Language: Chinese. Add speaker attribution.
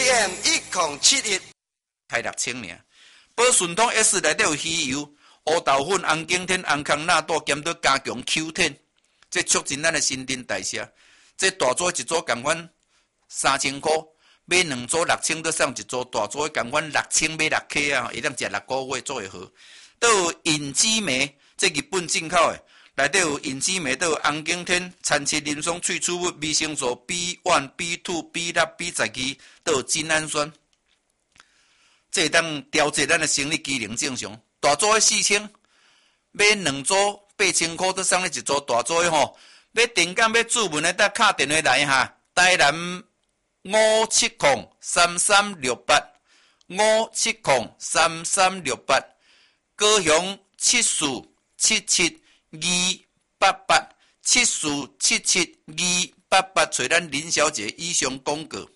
Speaker 1: AM 1071，
Speaker 2: 才6000尔。宝顺通 S 内底有鱼油、乌豆粉、红景天、红康纳豆，兼到加强 Q10，这促进咱的新陈代谢。这大组一组共款3000块，买2组6000，再送一组大组共款6000买6克啊，会当食6个月做会好。都有隐基酶，这日本进口的，内底有隐基酶，都有红景天、参翅林松萃取物、维生素 B1、B2、B6、B12，都有精氨酸。这会当调节咱的生理机能正常。大组的4000，买2组8000块，再送你一组大组的吼。要订购要注文的，得打电话来哈。台南5703368，5703368，高雄74772288，74772288，找咱林小姐以上广告。